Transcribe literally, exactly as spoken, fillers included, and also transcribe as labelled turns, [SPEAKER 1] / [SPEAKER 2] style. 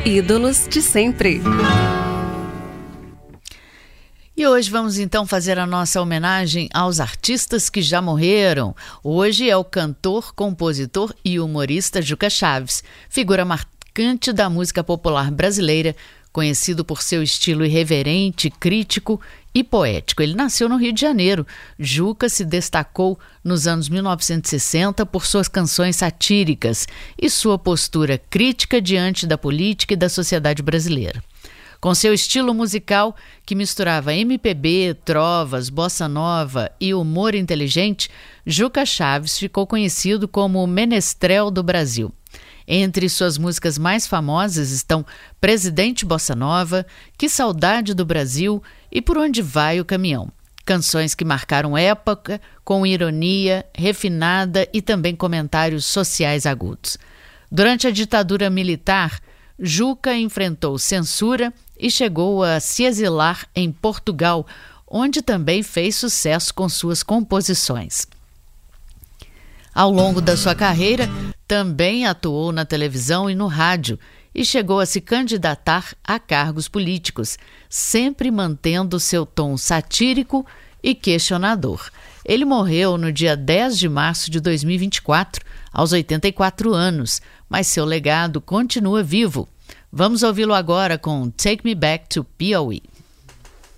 [SPEAKER 1] Ídolos de sempre.
[SPEAKER 2] E hoje vamos então fazer a nossa homenagem aos artistas que já morreram. Hoje é o cantor, compositor e humorista Juca Chaves, figura marcante da música popular brasileira, conhecido por seu estilo irreverente, crítico e poético. Ele nasceu no Rio de Janeiro. Juca se destacou nos anos mil novecentos e sessenta por suas canções satíricas e sua postura crítica diante da política e da sociedade brasileira. Com seu estilo musical, que misturava M P B, trovas, bossa nova e humor inteligente, Juca Chaves ficou conhecido como o menestrel do Brasil. Entre suas músicas mais famosas estão Presidente Bossa Nova, Que Saudade do Brasil e Por Onde Vai o Caminhão. Canções que marcaram época, com ironia, refinada e também comentários sociais agudos. Durante a ditadura militar, Juca enfrentou censura e chegou a se exilar em Portugal, onde também fez sucesso com suas composições. Ao longo da sua carreira, também atuou na televisão e no rádio e chegou a se candidatar a cargos políticos, sempre mantendo seu tom satírico e questionador. Ele morreu no dia dez de março de dois mil e vinte e quatro, aos oitenta e quatro anos, mas seu legado continua vivo. Vamos ouvi-lo agora com Take Me Back to Piauí.